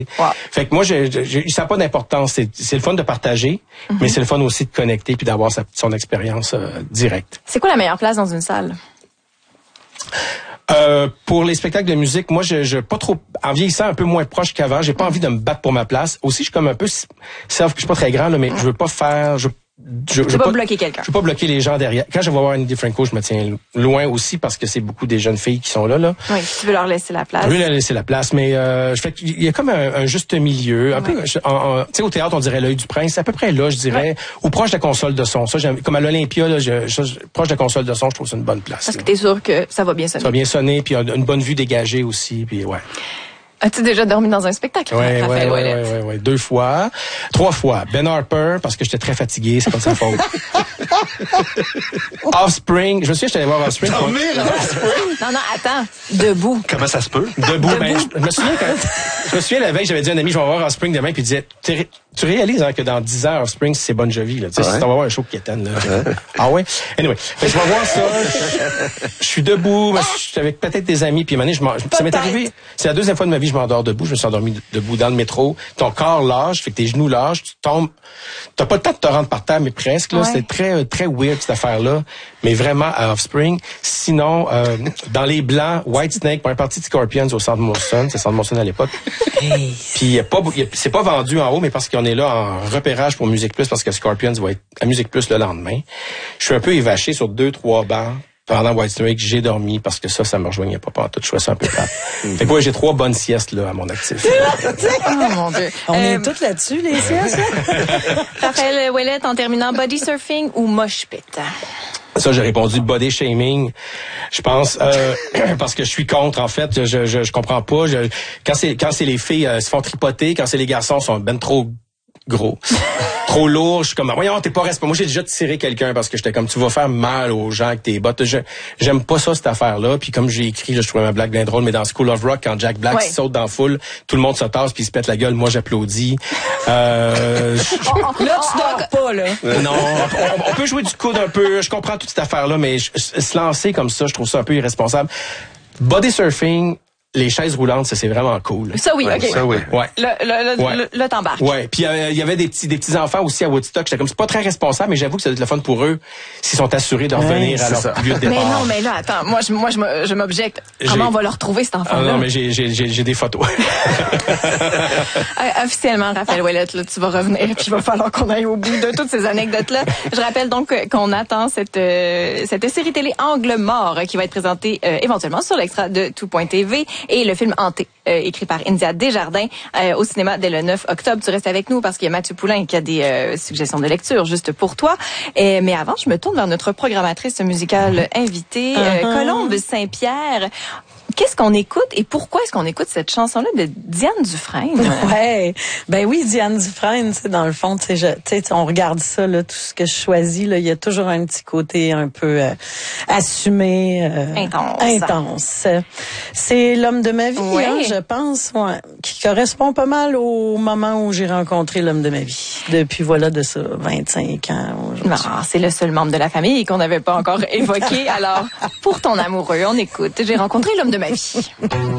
Wow. Fait que moi, ça n'a pas d'importance. C'est le fun de partager, mais c'est le fun aussi de connecter puis d'avoir son expérience directe. C'est quoi la meilleure place dans une salle? Pour les spectacles de musique, moi, je pas trop, en vieillissant un peu moins proche qu'avant, j'ai pas envie de me battre pour ma place. Aussi, je suis comme un peu je suis pas très grand, là, mais je veux pas faire, je veux pas bloquer quelqu'un. Je veux pas bloquer les gens derrière. Quand je vais voir Annie Franco, je me tiens loin aussi parce que c'est beaucoup des jeunes filles qui sont là. Oui, tu veux leur laisser la place. Je veux leur laisser la place, mais il y a comme un juste milieu. Un peu, tu sais, au théâtre, on dirait l'œil du prince. C'est à peu près là, je dirais, ou proche de la console de son. Ça, comme à l'Olympia, là, proche de la console de son, je trouve ça une bonne place. Parce que t'es sûr que ça va bien sonner. Ça va bien sonner, puis une bonne vue dégagée aussi, puis ouais. As-tu déjà dormi dans un spectacle, Raphaël Ouellette? Oui. 2 fois. 3 fois. Ben Harper, parce que j'étais très fatigué, c'est pas de sa faute. Offspring. Je me souviens, j'étais allé voir Offspring. Non, attends. Debout. Comment ça se peut? Debout. Ben, je me souviens la veille, j'avais dit à un ami, je vais voir Offspring demain, puis il disait, tu réalises que dans 10 ans, Offspring, c'est Bon Jovi, là. Tu sais, si tu vas voir un show qui étonne, là. Ah ouais? Anyway. Fait que je vais voir ça. Je suis debout. Je suis avec peut-être des amis, puis à un moment donné, ça m'est arrivé. C'est la 2e fois de ma vie, je m'endors debout. Je me suis endormi debout dans le métro. Ton corps lâche, fait que tes genoux lâchent, tu tombes. T'as pas le temps de te rendre par terre, mais presque, là. C'était très, très weird, cette affaire-là. Mais vraiment, à Offspring. Sinon, dans les Blancs, Whitesnake, pour un parti de Scorpions au Centre Molson. C'est Centre Molson à l'époque. Puis, c'est pas vendu en haut, mais parce qu'on est là en repérage pour Musique Plus, parce que Scorpions va être à Musique Plus le lendemain. Je suis un peu évaché sur 2-3 bancs. Pendant Whitesnake, j'ai dormi parce que ça me rejoignait pas tout. Je trouvais ça un peu plate. Fait que j'ai 3 bonnes siestes là à mon actif. Oh mon Dieu. On est toutes là-dessus, les siestes. Raphaël Ouellette, en terminant, body surfing ou mosh pit? Ça, j'ai répondu body shaming. Je pense parce que je suis contre en fait. Je comprends pas. Quand c'est les filles se font tripoter, quand c'est les garçons sont ben trop gros. Trop lourd, je suis comme voyons, t'es pas responsable. Moi j'ai déjà tiré quelqu'un parce que j'étais comme tu vas faire mal aux gens avec tes bottes. J'aime pas ça cette affaire-là. Puis comme j'ai écrit, là, je trouvais ma blague bien drôle, mais dans School of Rock, quand Jack Black saute dans la foule, tout le monde se tasse puis il se pète la gueule. Moi j'applaudis. Là tu dors pas là. Non, on peut jouer du coude un peu. Je comprends toute cette affaire-là, mais se lancer comme ça, je trouve ça un peu irresponsable. Body surfing. Les chaises roulantes, ça c'est vraiment cool. Ça oui, OK. Ça oui. Ouais. Là t'embarques. Ouais, puis il y avait des petits enfants aussi à Woodstock, j'étais comme c'est pas très responsable, mais j'avoue que ça doit être le fun pour eux s'ils sont assurés de revenir à leur lieu de départ. Mais non, mais là attends, moi je m'objecte. Comment on va leur retrouver cet enfant-là? Ah non, mais j'ai des photos. Officiellement, Raphaël Ouellette, là, tu vas revenir puis il va falloir qu'on aille au bout de toutes ces anecdotes-là. Je rappelle donc qu'on attend cette série télé Angle mort qui va être présentée éventuellement sur l'extra de Tout.tv. Et le film Hanté, écrit par India Desjardins, au cinéma dès le 9 octobre. Tu restes avec nous parce qu'il y a Mathieu Poulain qui a des suggestions de lecture juste pour toi. Mais avant, je me tourne vers notre programmatrice musicale invitée, Colombe Saint-Pierre. Qu'est-ce qu'on écoute et pourquoi est-ce qu'on écoute cette chanson-là de Diane Dufresne? Ouais, ben oui, Diane Dufresne, c'est dans le fond, tu sais, on regarde ça là, tout ce que je choisis là, il y a toujours un petit côté un peu assumé, intense. C'est l'homme de ma vie, je pense, qui correspond pas mal au moment où j'ai rencontré l'homme de ma vie. Depuis de ça 25 ans aujourd'hui. Non, c'est le seul membre de la famille qu'on n'avait pas encore évoqué. Alors, pour ton amoureux, on écoute. J'ai rencontré l'homme de ma vie.